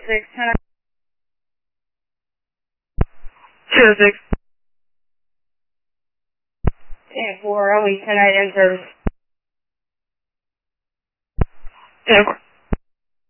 206, 10. 206. 10-4, only 10-8 in service. 10-4.